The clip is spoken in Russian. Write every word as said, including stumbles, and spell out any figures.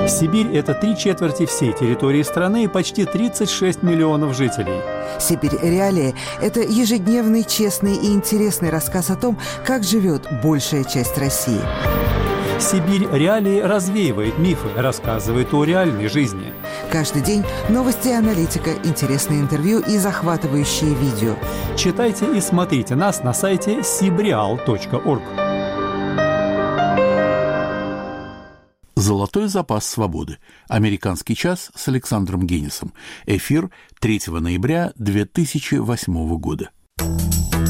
Сибирь – это три четверти всей территории страны и почти тридцать шесть миллионов жителей. «Сибирь. Реалии» – это ежедневный, честный и интересный рассказ о том, как живет большая часть России. «Сибирь. Реалии» развеивает мифы, рассказывает о реальной жизни. Каждый день новости и аналитика, интересные интервью и захватывающие видео. Читайте и смотрите нас на сайте сибреал точка орг. «Золотой запас свободы». Американский час с Александром Генисом. Эфир третьего ноября две тысячи восьмого года.